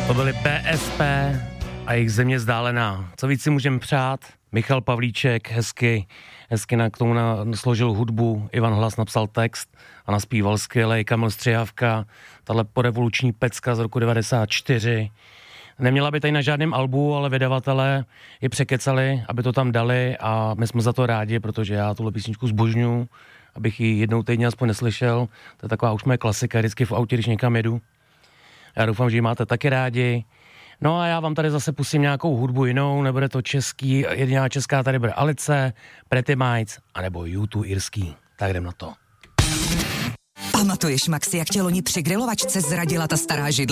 To byly PSP a jejich Země vzdálená. Co víc si můžeme přát? Michal Pavlíček hezky k tomu složil hudbu, Ivan Hlas napsal text a naspíval skvělej, Kamil Střihavka, tahle porevoluční pecka z roku 94. Neměla by tady na žádném albu, ale vydavatelé je překecali, aby to tam dali a my jsme za to rádi, protože já tuhle písničku zbožňuju, abych ji jednou týdně aspoň neslyšel. To je taková už moje klasika, vždycky v autě, když někam jedu. Já doufám, že ji máte taky rádi. No a já vám tady zase pustím nějakou hudbu jinou, nebude to český, jediná česká tady bude Alice, Pretty Mites, anebo U2 irský. Tak jdem na to. Pamatuješ, Maxi, jak tě loni při grilovačce zradila ta stará židle?